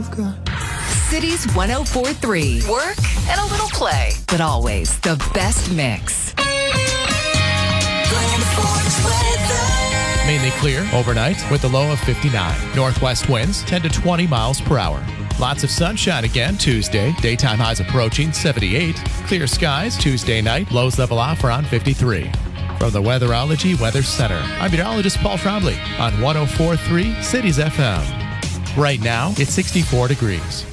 I've got. Cities 104.3. Work and a little play, but always the best mix. Mainly clear overnight with a low of 59. Northwest winds 10 to 20 miles per hour. Lots of sunshine again Tuesday. Daytime highs approaching 78. Clear skies Tuesday night. Lows level off around 53. From the Weatherology Weather Center, I'm meteorologist Paul Trombley on 104.3 Cities FM. Right now, it's 64 degrees.